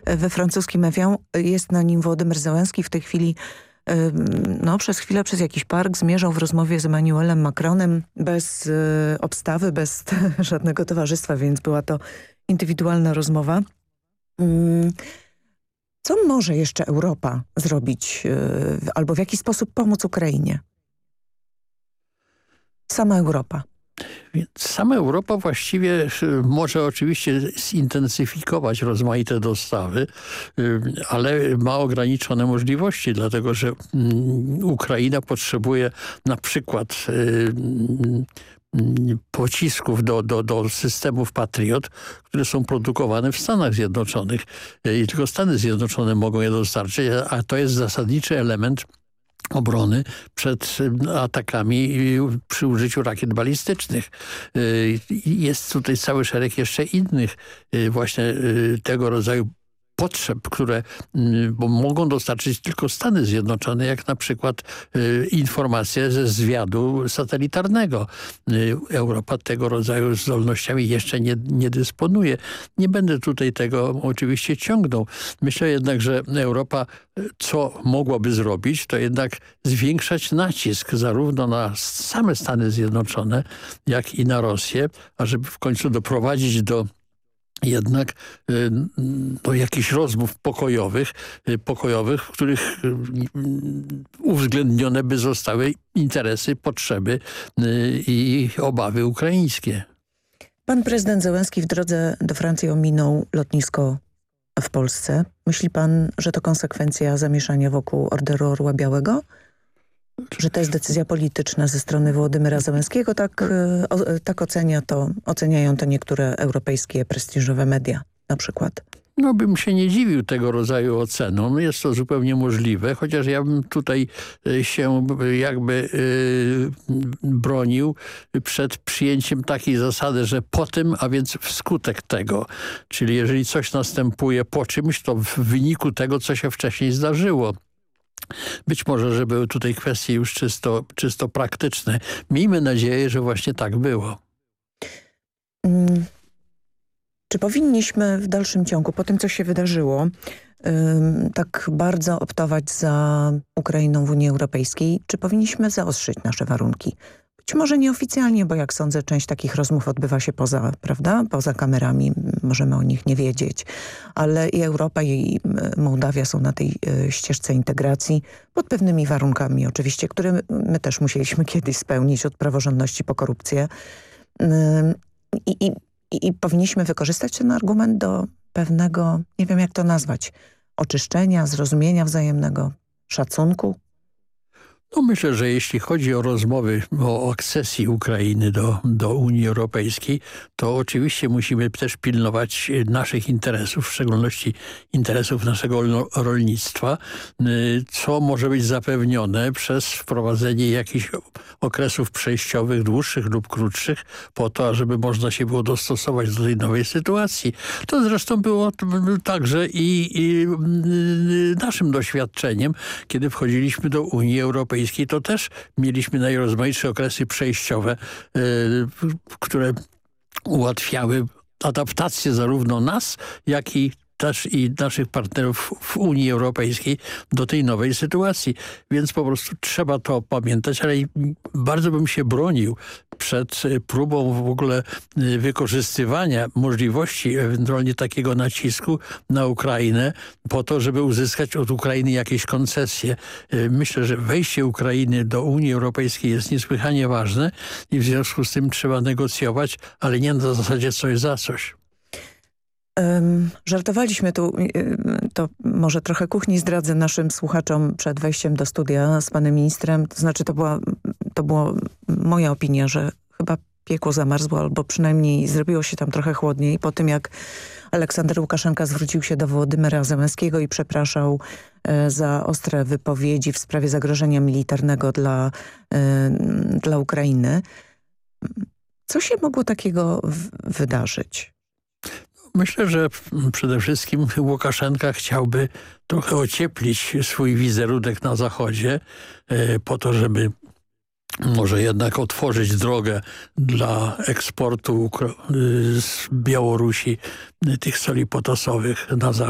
we francuskim Evian. Jest na nim Wołodymyr Zełenski. W tej chwili przez chwilę przez jakiś park zmierzał w rozmowie z Emmanuelem Macronem bez obstawy, bez żadnego towarzystwa, więc była to indywidualna rozmowa. Co może jeszcze Europa zrobić albo w jaki sposób pomóc Ukrainie? Sama Europa. Więc sama Europa właściwie może oczywiście zintensyfikować rozmaite dostawy, ale ma ograniczone możliwości, dlatego że Ukraina potrzebuje na przykład pocisków do systemów Patriot, które są produkowane w Stanach Zjednoczonych i tylko Stany Zjednoczone mogą je dostarczyć, a to jest zasadniczy element obrony przed atakami przy użyciu rakiet balistycznych. Jest tutaj cały szereg jeszcze innych właśnie tego rodzaju potrzeb, które mogą dostarczyć tylko Stany Zjednoczone, jak na przykład informacje ze zwiadu satelitarnego. Europa tego rodzaju zdolnościami jeszcze nie dysponuje. Nie będę tutaj tego oczywiście ciągnął. Myślę jednak, że Europa co mogłaby zrobić, to jednak zwiększać nacisk zarówno na same Stany Zjednoczone, jak i na Rosję, ażeby w końcu doprowadzić do jednak do jakichś rozmów pokojowych, w których uwzględnione by zostały interesy, potrzeby i obawy ukraińskie. Pan prezydent Zełenski w drodze do Francji ominął lotnisko w Polsce. Myśli pan, że to konsekwencja zamieszania wokół Orderu Orła Białego? Że to jest decyzja polityczna ze strony Wołodymyra Zełenskiego? Tak oceniają to niektóre europejskie prestiżowe media na przykład. No bym się nie dziwił tego rodzaju oceną. Jest to zupełnie możliwe, chociaż ja bym tutaj się jakby bronił przed przyjęciem takiej zasady, że po tym, a więc wskutek tego. Czyli jeżeli coś następuje po czymś, to w wyniku tego, co się wcześniej zdarzyło. Być może, że były tutaj kwestie już czysto praktyczne. Miejmy nadzieję, że właśnie tak było. Czy powinniśmy w dalszym ciągu, po tym co się wydarzyło, tak bardzo optować za Ukrainą w Unii Europejskiej? Czy powinniśmy zaostrzyć nasze warunki? Być może nieoficjalnie, bo jak sądzę, część takich rozmów odbywa się poza kamerami. Możemy o nich nie wiedzieć. Ale i Europa, i Mołdawia są na tej ścieżce integracji pod pewnymi warunkami oczywiście, które my też musieliśmy kiedyś spełnić od praworządności po korupcję. I powinniśmy wykorzystać ten argument do pewnego, nie wiem jak to nazwać, oczyszczenia, zrozumienia wzajemnego, szacunku. No myślę, że jeśli chodzi o rozmowy o akcesji Ukrainy do Unii Europejskiej, to oczywiście musimy też pilnować naszych interesów, w szczególności interesów naszego rolnictwa, co może być zapewnione przez wprowadzenie jakichś okresów przejściowych, dłuższych lub krótszych, po to, ażeby można się było dostosować do tej nowej sytuacji. To zresztą było także i naszym doświadczeniem, kiedy wchodziliśmy do Unii Europejskiej. To też mieliśmy najrozmaitsze okresy przejściowe, które ułatwiały adaptację zarówno nas, jak i też i naszych partnerów w Unii Europejskiej do tej nowej sytuacji. Więc po prostu trzeba to pamiętać, ale bardzo bym się bronił przed próbą w ogóle wykorzystywania możliwości ewentualnie takiego nacisku na Ukrainę po to, żeby uzyskać od Ukrainy jakieś koncesje. Myślę, że wejście Ukrainy do Unii Europejskiej jest niesłychanie ważne i w związku z tym trzeba negocjować, ale nie na zasadzie coś za coś. Żartowaliśmy tu, to może trochę kuchni zdradzę naszym słuchaczom przed wejściem do studia z panem ministrem. To znaczy to była moja opinia, że chyba piekło zamarzło albo przynajmniej zrobiło się tam trochę chłodniej po tym jak Aleksander Łukaszenka zwrócił się do Wołodymyra Zełenskiego i przepraszał za ostre wypowiedzi w sprawie zagrożenia militarnego dla Ukrainy. Co się mogło takiego wydarzyć? Myślę, że przede wszystkim Łukaszenka chciałby trochę ocieplić swój wizerunek na Zachodzie po to, żeby może jednak otworzyć drogę dla eksportu z Białorusi tych soli potasowych na Zachód.